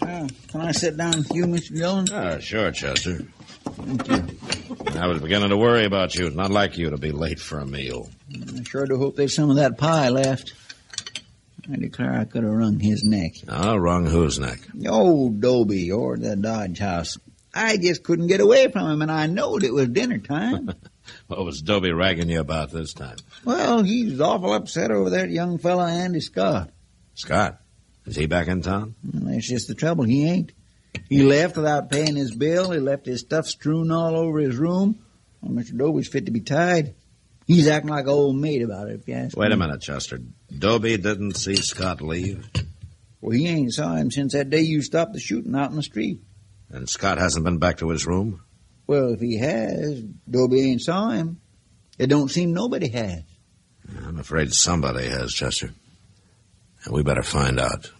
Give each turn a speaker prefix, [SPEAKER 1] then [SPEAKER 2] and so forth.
[SPEAKER 1] Can I sit down with you, Mr. Dillon?
[SPEAKER 2] Sure, Chester.
[SPEAKER 1] Thank you.
[SPEAKER 2] I was beginning to worry about you. It's not like you to be late for a meal.
[SPEAKER 1] I sure do hope there's some of that pie left. I declare I could have wrung his neck.
[SPEAKER 2] Wrung whose neck?
[SPEAKER 1] Old Dobie, or the Dodge House. I just couldn't get away from him, and I knowed it was dinner time.
[SPEAKER 2] What was Dobie ragging you about this time?
[SPEAKER 1] Well, he's awful upset over that young fella, Andy Scott.
[SPEAKER 2] Scott? Is he back in town?
[SPEAKER 1] Well, that's just the trouble. He ain't. He left without paying his bill. He left his stuff strewn all over his room. Well, Mr. Dobie's fit to be tied. He's acting like an old maid about it, if you ask me.
[SPEAKER 2] Wait a minute, Chester. Dobie didn't see Scott leave?
[SPEAKER 1] Well, he ain't saw him since that day you stopped the shooting out in the street.
[SPEAKER 2] And Scott hasn't been back to his room?
[SPEAKER 1] Well, if he has, Dobie ain't saw him. It don't seem nobody has.
[SPEAKER 2] I'm afraid somebody has, Chester. And we better find out.